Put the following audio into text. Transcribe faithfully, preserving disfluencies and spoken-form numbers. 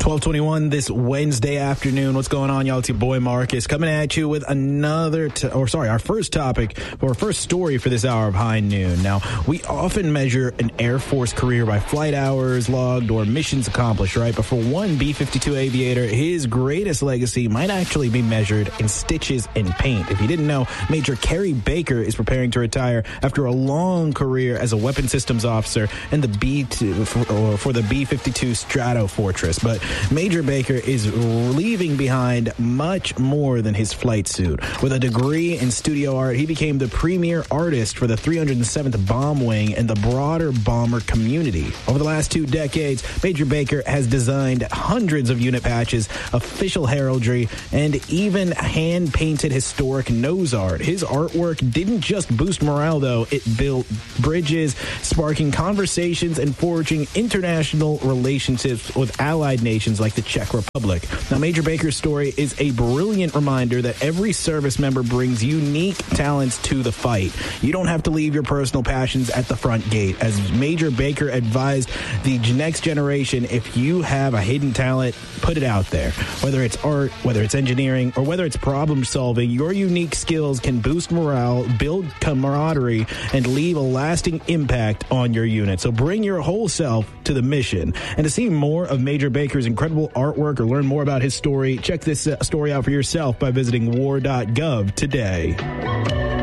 twelve twenty-one this Wednesday afternoon. What's going on, y'all? It's your boy Marcus coming at you with another, t- or sorry, our first topic, or first story for this hour of High Noon. Now, we often measure an Air Force career by flight hours logged or missions accomplished, right? But for one B fifty-two aviator, his greatest legacy might actually be measured in stitches and paint. If you didn't know, Major Kerry Baker is preparing to retire after a long career as a weapon systems officer in the B two, for, or for the B fifty-two Stratofortress. But Major Baker is leaving behind much more than his flight suit. With a degree in studio art, he became the premier artist for the three hundred seventh Bomb Wing and the broader bomber community. Over the last two decades, Major Baker has designed hundreds of unit patches, official heraldry, and even hand-painted historic nose art. His artwork didn't just boost morale, though. It built bridges, sparking conversations and forging international relationships with allied nations like the Czech Republic. Now, Major Baker's story is a brilliant reminder that every service member brings unique talents to the fight. You don't have to leave your personal passions at the front gate. As Major Baker advised the next generation, if you have a hidden talent, put it out there. Whether it's art, whether it's engineering, or whether it's problem solving, your unique skills can boost morale, build camaraderie, and leave a lasting impact on your unit. So bring your whole self to the mission. And to see more of Major Baker's incredible artwork or learn more about his story, check this uh, story out for yourself by visiting war dot gov today.